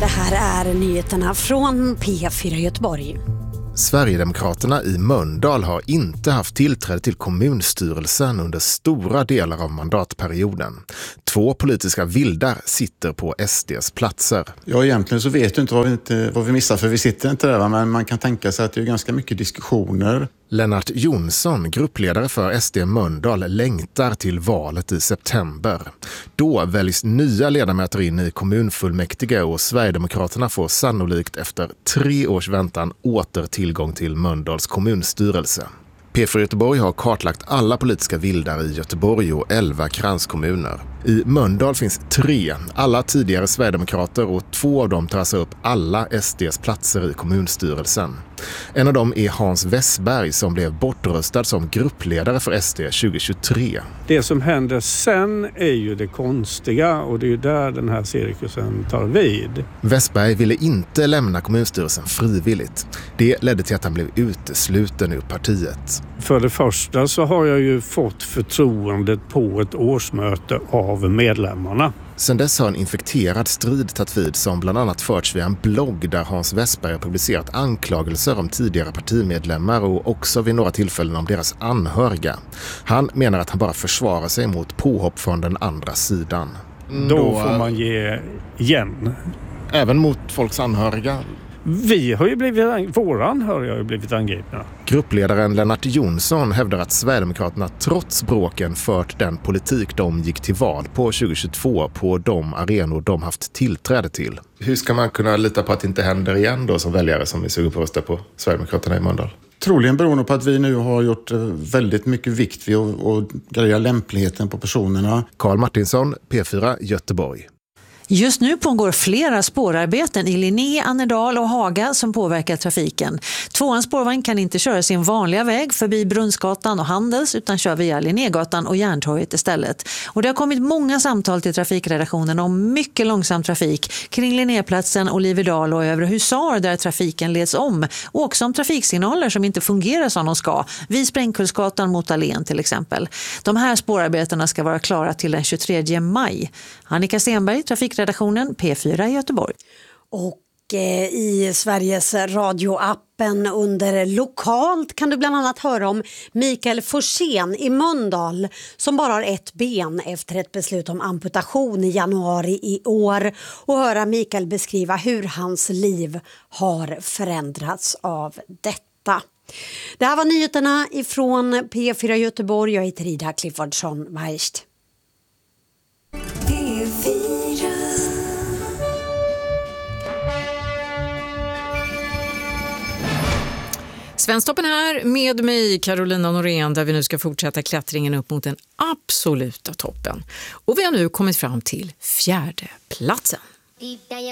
här är nyheterna från P4 Göteborg. Sverigedemokraterna i Mölndal har inte haft tillträde till kommunstyrelsen under stora delar av mandatperioden. 2 politiska vildar sitter på SDs platser. Ja, egentligen så vet du inte vad vi missar, för vi sitter inte där, men man kan tänka sig att det är ganska mycket diskussioner. Lennart Jonsson, gruppledare för SD Mölndal, längtar till valet i september. Då väljs nya ledamöter in i kommunfullmäktige och Sverigedemokraterna får sannolikt efter 3 års väntan åter tillgång till Mölndals kommunstyrelse. P4 Göteborg har kartlagt alla politiska vildar i Göteborg och 11 kranskommuner. I Mölndal finns 3, alla tidigare Sverigedemokrater, och 2 av dem tar alltså upp alla SDs platser i kommunstyrelsen. En av dem är Hans Westberg som blev bortröstad som gruppledare för SD 2023. Det som händer sen är ju det konstiga, och det är ju där den här cirkusen tar vid. Westberg ville inte lämna kommunstyrelsen frivilligt. Det ledde till att han blev utesluten ur partiet. För det första så har jag ju fått förtroendet på ett årsmöte av medlemmarna. Sen dess har en infekterad strid tagit vid som bland annat förts via en blogg där Hans Westberg har publicerat anklagelser om tidigare partimedlemmar och också vid några tillfällen om deras anhöriga. Han menar att han bara försvarar sig mot påhopp från den andra sidan. Då får man ge igen. Även mot folks anhöriga? Vi har ju våra anhöriga har ju blivit angripna. Gruppledaren Lennart Jonsson hävdar att Sverigedemokraterna trots bråken fört den politik de gick till val på 2022 på de arenor de haft tillträde till. Hur ska man kunna lita på att det inte händer igen då som väljare som är sugen på att rösta på Sverigedemokraterna i Mölndal? Troligen beroende på att vi nu har gjort väldigt mycket vikt vid att greja lämpligheten på personerna. Karl Martinsson, P4 Göteborg. Just nu pågår flera spårarbeten i Linné, Annedal och Haga som påverkar trafiken. 2:ans spårvagn kan inte köra sin vanliga väg förbi Brunnsgatan och Handels utan kör via Linnégatan och Järntorget istället. Och det har kommit många samtal till trafikredaktionen om mycket långsam trafik kring Linnéplatsen, Oliverdal och Övre Husar där trafiken leds om. Och också om trafiksignaler som inte fungerar som de ska, vid Sprängkullsgatan mot Allén till exempel. De här spårarbetena ska vara klara till den 23 maj. Annika Stenberg, trafikredaktionen P4 Göteborg. Och i Sveriges radioappen under lokalt kan du bland annat höra om Mikael Forsén i Mölndal som bara har ett ben efter ett beslut om amputation i januari i år, och höra Mikael beskriva hur hans liv har förändrats av detta. Det här var nyheterna ifrån P4 Göteborg. Jag heter Ida Cliffordsson-Weist. Svensktoppen här med mig, Carolina Norén, där vi nu ska fortsätta klättringen upp mot den absoluta toppen. Och vi har nu kommit fram till 4:e platsen.